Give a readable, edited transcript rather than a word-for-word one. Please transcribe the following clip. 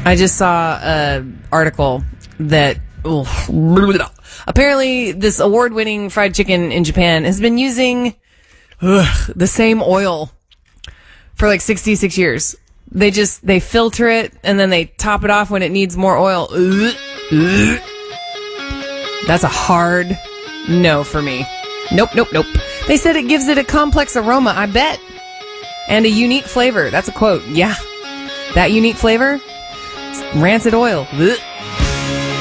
I just saw an article that apparently this award-winning fried chicken in Japan has been using the same oil for like 66 years. They filter it and then they top it off when it needs more oil. That's a hard no for me. Nope. They said it gives it a complex aroma, I bet. And a unique flavor. That's a quote. Yeah. That unique flavor? Rancid oil. Ugh.